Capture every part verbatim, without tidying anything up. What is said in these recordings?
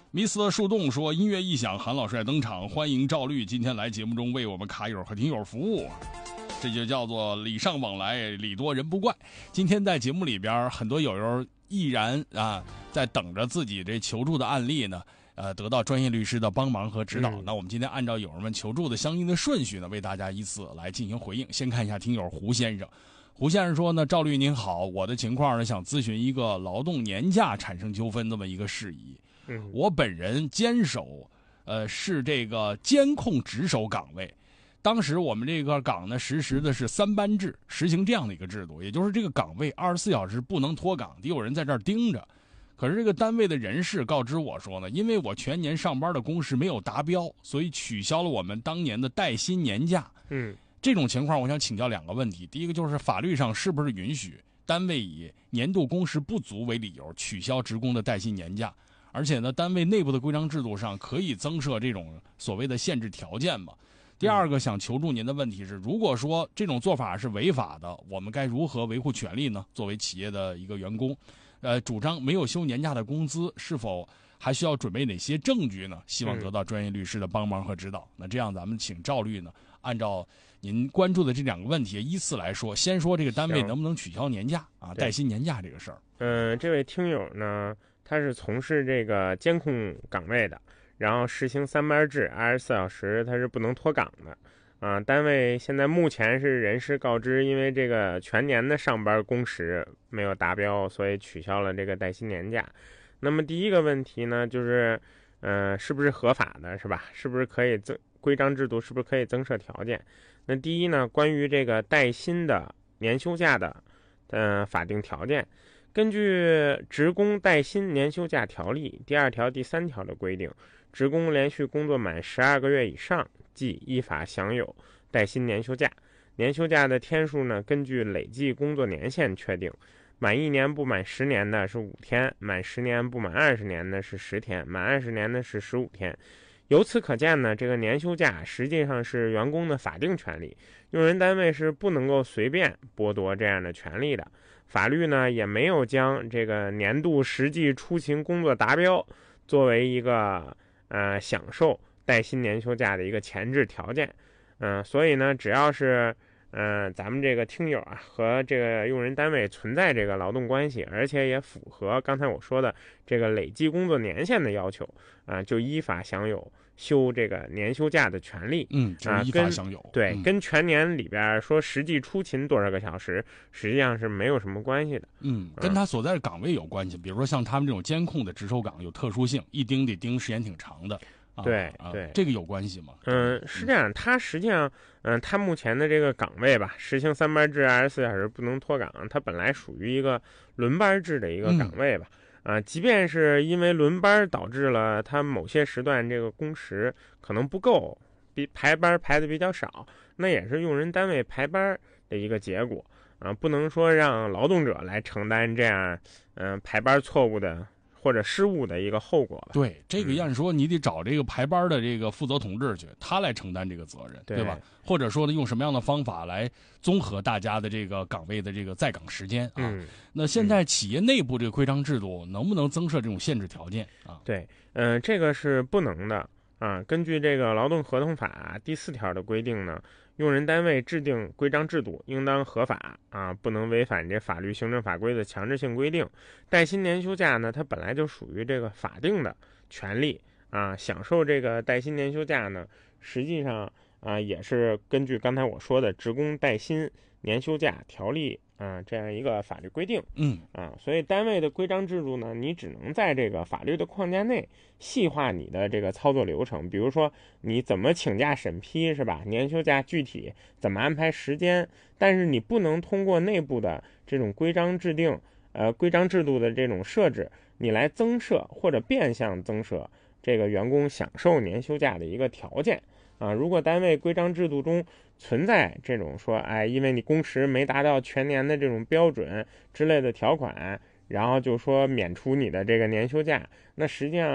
Mister 树洞说，音乐一响，韩老师登场，欢迎赵律今天来节目中为我们卡友和听友服务。这就叫做礼尚往来，礼多人不怪。今天在节目里边，很多友友毅然啊，在等着自己这求助的案例呢，呃，得到专业律师的帮忙和指导。嗯、那我们今天按照友友们求助的相应的顺序呢，为大家依次来进行回应。先看一下听友胡先生。胡先生说呢，赵律您好，我的情况呢，想咨询一个劳动年假产生纠纷这么一个事宜。嗯，我本人坚守，呃，是这个监控值守岗位。当时我们这个岗呢实施的是三班制，实行这样的一个制度，也就是这个岗位二十四小时不能脱岗，得有人在这儿盯着。可是这个单位的人事告知我说呢，因为我全年上班的工时没有达标，所以取消了我们当年的带薪年假。嗯，这种情况我想请教两个问题，第一个就是法律上是不是允许单位以年度工时不足为理由取消职工的带薪年假？而且呢，单位内部的规章制度上可以增设这种所谓的限制条件吗？第二个想求助您的问题是，如果说这种做法是违法的，我们该如何维护权利呢？作为企业的一个员工，呃，主张没有休年假的工资，是否还需要准备哪些证据呢？希望得到专业律师的帮忙和指导。那这样咱们请赵律呢，按照您关注的这两个问题依次来说，先说这个单位能不能取消年假啊，带薪年假这个事儿。 嗯、呃，这位听友呢，他是从事这个监控岗位的。然后实行三班制，二十四小时他是不能脱岗的，啊，单位现在目前是人事告知，因为这个全年的上班工时没有达标，所以取消了这个带薪年假。那么第一个问题呢，就是，呃，是不是合法的，是吧？是不是可以增规章制度是不是可以增设条件？那第一呢，关于这个带薪的年休假的，呃，法定条件。根据《职工带薪年休假条例》第二条、第三条的规定，职工连续工作满十二个月以上，即依法享有带薪年休假。年休假的天数呢，根据累计工作年限确定。满一年不满十年的是五天，满十年不满二十年的是十天，满二十年的是十五天。由此可见呢，这个年休假实际上是员工的法定权利，用人单位是不能够随便剥夺这样的权利的。法律呢也没有将这个年度实际出勤工作达标作为一个呃享受带薪年休假的一个前置条件。嗯、呃，所以呢，只要是呃咱们这个听友啊和这个用人单位存在这个劳动关系，而且也符合刚才我说的这个累计工作年限的要求啊、呃，就依法享有休这个年休假的权利。 嗯，就是依法享有。 呃、对、 嗯， 跟全年里边说实际出勤多少个小时，实际上是没有什么关系的。 嗯，跟他所在的岗位有关系。比如说像他们这种监控的值守岗有特殊性，一盯得盯时间挺长的。 对对、 啊，这个有关系吗？ 嗯，是这样，他实际上，嗯，他目前的这个岗位吧，实行三班制，二十四小时不能脱岗，他本来属于一个轮班制的一个岗位吧，嗯、啊，即便是因为轮班导致了他某些时段这个工时可能不够，比排班排的比较少，那也是用人单位排班的一个结果啊，不能说让劳动者来承担这样，嗯、呃，排班错误的或者失误的一个后果吧。 对，这个按说你得找这个排班的这个负责同志去，他来承担这个责任， 对, 对吧？或者说呢，用什么样的方法来综合大家的这个岗位的这个在岗时间啊？ 嗯、 那现在企业内部这个规章制度能不能增设这种限制条件啊？ 对，嗯、呃，这个是不能的啊。根据这个劳动合同法第四条的规定呢，用人单位制定规章制度应当合法啊，不能违反这法律行政法规的强制性规定。带薪年休假呢，它本来就属于这个法定的权利啊，享受这个带薪年休假呢，实际上啊也是根据刚才我说的《职工带薪年休假条例》啊这样一个法律规定。 嗯啊，所以单位的规章制度呢，你只能在这个法律的框架内细化你的这个操作流程，比如说你怎么请假审批，是吧？年休假具体怎么安排时间，但是你不能通过内部的这种规章制定，呃，规章制度的这种设置，你来增设或者变相增设这个员工享受年休假的一个条件。啊，如果单位规章制度中存在这种说，哎，因为你工时没达到全年的这种标准之类的条款，然后就说免除你的这个年休假，那实际上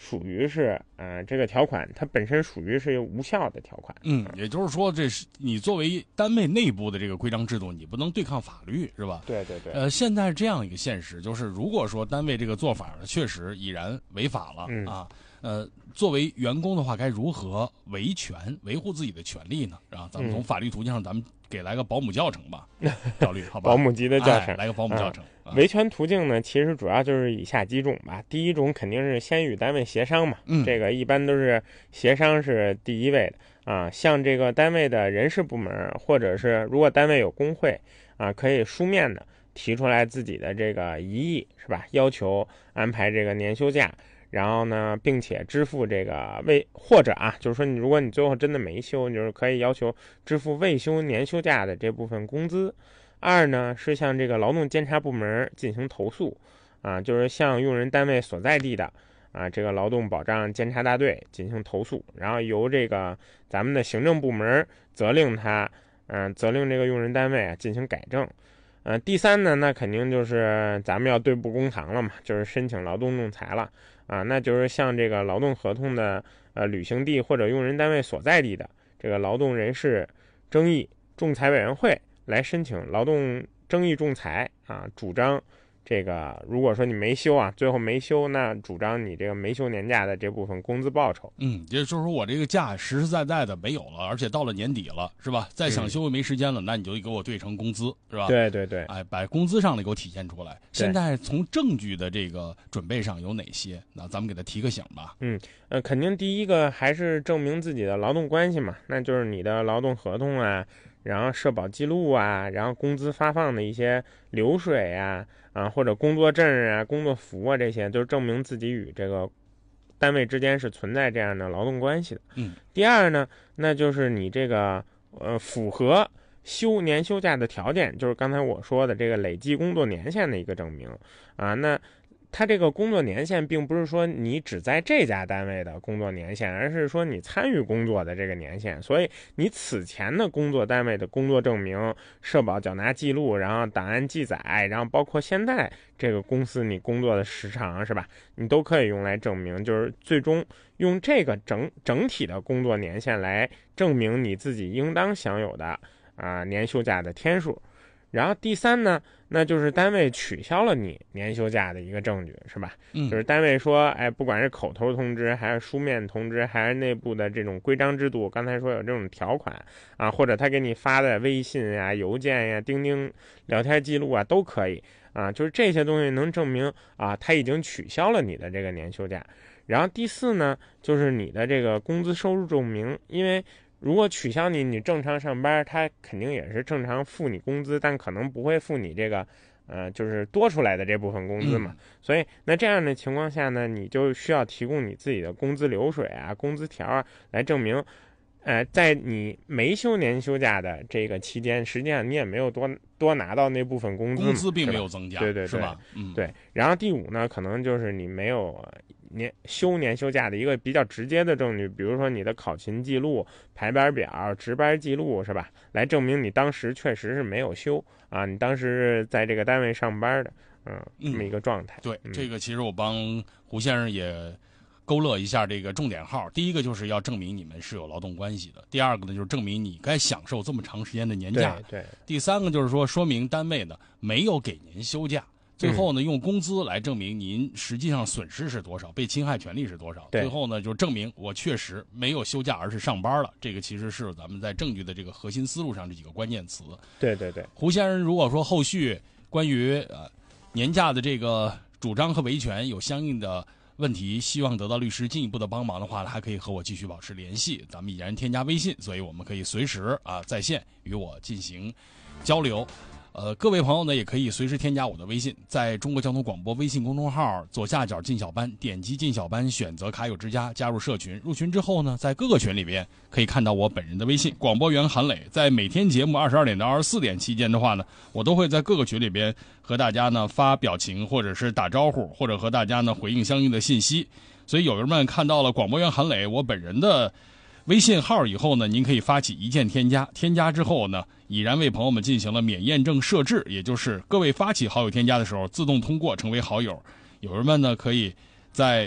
属于是呃这个条款它本身属于是无效的条款。 嗯，也就是说，这是你作为单位内部的这个规章制度，你不能对抗法律，是吧？ 对对对。 呃，现在是这样一个现实，就是如果说单位这个做法呢确实已然违法了、 嗯、 啊，呃，作为员工的话，该如何维权、维护自己的权利呢？啊，咱们从法律途径上，咱们给来个保姆教程吧，赵律，好吧？ 保姆级的教程， 哎、来个保姆教程。 啊、维权途径呢，其实主要就是以下几种吧。第一种肯定是先与单位协商嘛， 嗯， 这个一般都是协商是第一位的啊。像这个单位的人事部门，或者是如果单位有工会啊，可以书面的提出来自己的这个疑义，是吧？要求安排这个年休假。然后呢，并且支付这个未或者啊，就是说你如果你最后真的没休，你就是可以要求支付未休年休假的这部分工资。二呢是向这个劳动监察部门进行投诉，啊，就是向用人单位所在地的啊这个劳动保障监察大队进行投诉，然后由这个咱们的行政部门责令他，嗯、呃，责令这个用人单位啊进行改正。呃，第三呢，那肯定就是咱们要对簿公堂了嘛，就是申请劳动仲裁了啊，那就是向这个劳动合同的呃履行地或者用人单位所在地的这个劳动人事争议仲裁委员会来申请劳动争议仲裁啊，主张这个如果说你没休啊，最后没休，那主张你这个没休年假的这部分工资报酬。 嗯，也就是说我这个假实实在在的没有了，而且到了年底了，是吧？再想休没时间了，嗯、那你就给我对成工资，是吧？ 对对对， 哎，把工资上的给我体现出来。现在从证据的这个准备上有哪些？那咱们给他提个醒吧。 嗯，呃，肯定第一个还是证明自己的劳动关系嘛，那就是你的劳动合同啊。然后社保记录啊，然后工资发放的一些流水啊，啊或者工作证啊、工作服啊，这些就是证明自己与这个单位之间是存在这样的劳动关系的。 嗯。 第二呢，那就是你这个呃符合休年休假的条件，就是刚才我说的这个累计工作年限的一个证明啊。那他这个工作年限并不是说你只在这家单位的工作年限，而是说你参与工作的这个年限。所以你此前的工作单位的工作证明、社保缴纳记录，然后档案记载，然后包括现在这个公司你工作的时长，是吧？你都可以用来证明，就是最终用这个整整体的工作年限来证明你自己应当享有的啊、呃、年休假的天数。然后第三呢，那就是单位取消了你年休假的一个证据，是吧？ 嗯， 就是单位说，哎，不管是口头通知，还是书面通知，还是内部的这种规章制度，刚才说有这种条款啊，或者他给你发的微信呀、邮件呀、钉钉聊天记录啊，都可以啊。就是这些东西能证明啊，他已经取消了你的这个年休假。然后第四呢，就是你的这个工资收入证明，因为如果取消你，你正常上班，他肯定也是正常付你工资，但可能不会付你这个，呃，就是多出来的这部分工资嘛。 嗯、 所以，那这样的情况下呢，你就需要提供你自己的工资流水啊、工资条啊，来证明，呃，在你没休年休假的这个期间，实际上你也没有多多拿到那部分工资， 工资并没有增加， 对对对， 是吧？嗯， 对。然后第五呢，可能就是你没有年休年休假的一个比较直接的证据，比如说你的考勤记录、排班表、值班记录，是吧？来证明你当时确实是没有休啊，你当时是在这个单位上班的，嗯，这么一个状态。 对， 嗯、 这个其实我帮胡先生也勾勒一下这个重点号。第一个就是要证明你们是有劳动关系的，第二个呢就是证明你该享受这么长时间的年假， 对对。 第三个就是说说明单位呢没有给您休假。最后呢，用工资来证明您实际上损失是多少，被侵害权利是多少。最后呢，就证明我确实没有休假，而是上班了。这个其实是咱们在证据的这个核心思路上这几个关键词。 对对对。 胡先生，如果说后续关于呃年假的这个主张和维权有相应的问题，希望得到律师进一步的帮忙的话，还可以和我继续保持联系。咱们已然添加微信，所以我们可以随时啊在线与我进行交流。呃，各位朋友呢，也可以随时添加我的微信，在中国交通广播微信公众号左下角进小班，点击进小班，选择卡友之家，加入社群。入群之后呢，在各个群里边可以看到我本人的微信，广播员韩磊。在每天节目二十二点到二十四点期间的话呢，我都会在各个群里边和大家呢发表情，或者是打招呼，或者和大家呢回应相应的信息。所以友人们看到了广播员韩磊我本人的微信号以后呢，您可以发起一键添加，添加之后呢，已然为朋友们进行了免验证设置，也就是各位发起好友添加的时候自动通过成为好友。友人们呢可以在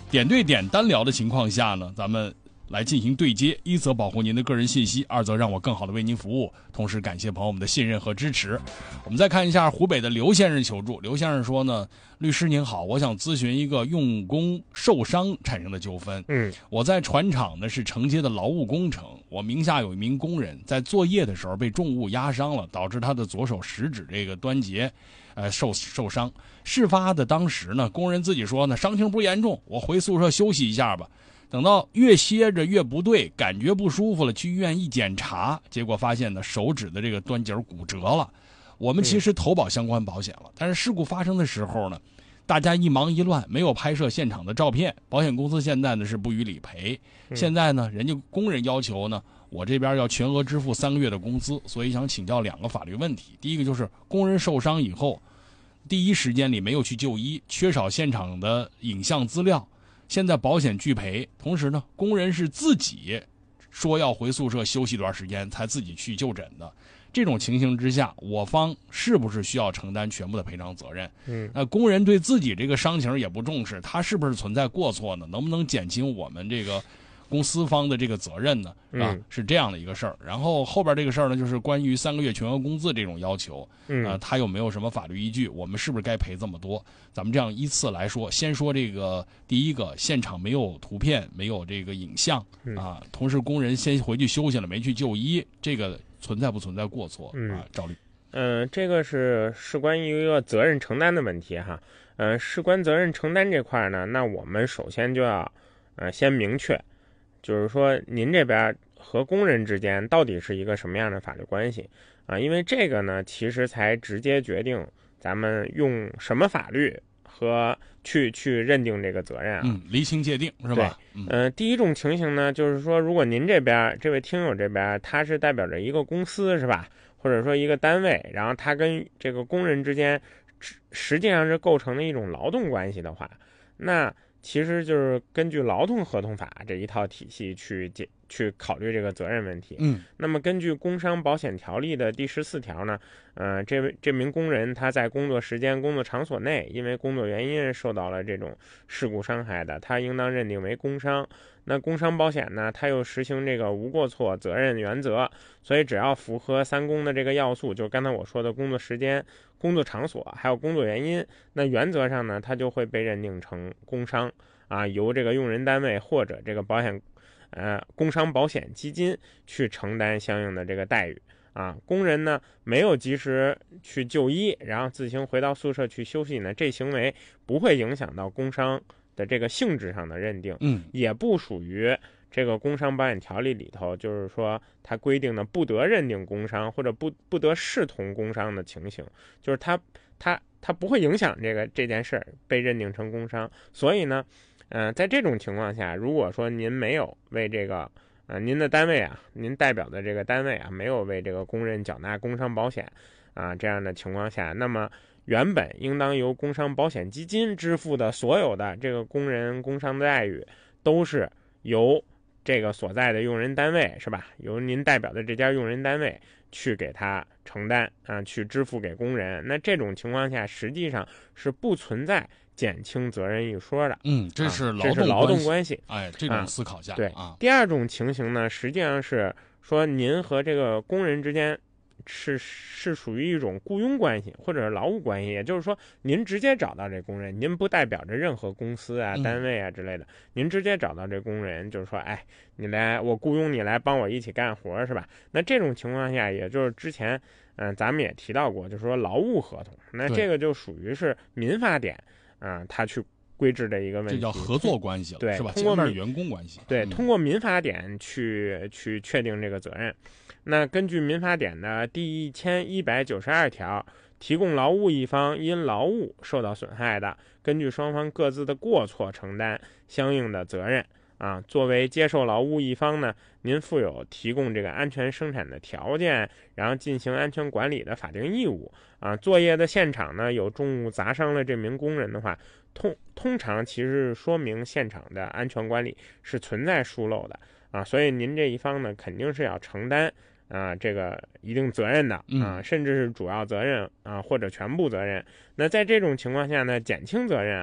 点对点单聊的情况下呢，咱们来进行对接，一则保护您的个人信息，二则让我更好的为您服务，同时感谢朋友们的信任和支持。我们再看一下湖北的刘先生求助。刘先生说呢，律师您好，我想咨询一个用工受伤产生的纠纷。 嗯， 我在船厂呢是承接的劳务工程，我名下有一名工人在作业的时候被重物压伤了，导致他的左手食指这个端节呃受受伤。事发的当时呢，工人自己说呢，伤情不严重，我回宿舍休息一下吧。等到越歇着越不对，感觉不舒服了，去医院一检查，结果发现呢手指的这个端节骨折了。我们其实投保相关保险了，但是事故发生的时候呢，大家一忙一乱，没有拍摄现场的照片，保险公司现在呢是不予理赔。现在呢，人家工人要求呢，我这边要全额支付三个月的工资，所以想请教两个法律问题。第一个就是工人受伤以后，第一时间里没有去就医，缺少现场的影像资料。现在保险拒赔，同时呢，工人是自己说要回宿舍休息一段时间才自己去就诊的。这种情形之下，我方是不是需要承担全部的赔偿责任？ 嗯， 那工人对自己这个伤情也不重视，他是不是存在过错呢？能不能减轻我们这个公司方的这个责任呢？啊， 嗯、 是这样的一个事儿。然后后边这个事儿呢，就是关于三个月全额工资这种要求， 嗯， 呃，他有没有什么法律依据？我们是不是该赔这么多？咱们这样依次来说，先说这个第一个，现场没有图片，没有这个影像啊，同时工人先回去休息了，没去就医，这个存在不存在过错啊？赵律， 嗯、呃，这个是事关于一个责任承担的问题哈。嗯、呃，事关责任承担这块呢，那我们首先就要呃先明确，就是说您这边和工人之间到底是一个什么样的法律关系啊？因为这个呢，其实才直接决定咱们用什么法律和去去认定这个责任啊。 嗯，厘清界定是吧？ 嗯、呃，第一种情形呢，就是说，如果您这边这位听友这边他是代表着一个公司是吧，或者说一个单位，然后他跟这个工人之间实际上是构成了一种劳动关系的话，那其实就是根据劳动合同法这一套体系去解去考虑这个责任问题。 嗯， 那么根据工伤保险条例的第十四条呢，呃，这位这名工人他在工作时间、工作场所内，因为工作原因受到了这种事故伤害的，他应当认定为工伤。那工伤保险呢，它又实行这个无过错责任原则，所以只要符合三公的这个要素，就是刚才我说的工作时间、工作场所还有工作原因，那原则上呢，它就会被认定成工伤啊，由这个用人单位或者这个保险呃工伤保险基金去承担相应的这个待遇啊。工人呢没有及时去就医，然后自行回到宿舍去休息呢，这行为不会影响到工伤的这个性质上的认定， 嗯， 也不属于这个工伤保险条例里头，就是说它规定的不得认定工伤或者不不得视同工伤的情形，就是它它它不会影响这个这件事儿被认定成工伤。所以呢，呃，在这种情况下，如果说您没有为这个呃您的单位啊，您代表的这个单位啊，没有为这个工人缴纳工伤保险啊这样的情况下，那么原本应当由工伤保险基金支付的所有的这个工人工伤的待遇，都是由这个所在的用人单位是吧？由您代表的这家用人单位去给他承担啊，去支付给工人。那这种情况下，实际上是不存在减轻责任一说的。 嗯，这是劳动、 啊、这是劳动关系。 哎，这种思考下， 啊、对啊。 第二种情形呢，实际上是说您和这个工人之间是是属于一种雇佣关系或者是劳务关系，也就是说您直接找到这工人，您不代表着任何公司啊、单位啊之类的，嗯、您直接找到这工人，就是说，哎，你来，我雇佣你来帮我一起干活，是吧？那这种情况下，也就是之前，嗯、呃，咱们也提到过，就是说劳务合同，那这个就属于是民法典啊、呃，它去规制的一个问题， 这叫合作关系了， 对， 是吧？ 通过是员工关系， 对， 嗯、 通过民法典去去确定这个责任。那根据民法典的第一千一百九十二条，提供劳务一方因劳务受到损害的，根据双方各自的过错承担相应的责任啊。作为接受劳务一方呢，您负有提供这个安全生产的条件，然后进行安全管理的法定义务啊。作业的现场呢有重物砸伤了这名工人的话，通通常其实说明现场的安全管理是存在疏漏的啊，所以您这一方呢肯定是要承担啊，这个一定责任的啊，甚至是主要责任啊，或者全部责任。那在这种情况下呢，减轻责任啊，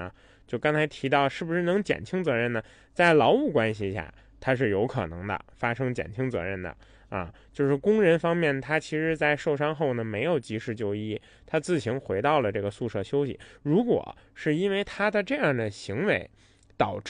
就刚才提到是不是能减轻责任呢？在劳务关系下，它是有可能的发生减轻责任的啊。就是工人方面，他其实在受伤后呢，没有及时就医，他自行回到了这个宿舍休息。如果是因为他的这样的行为导致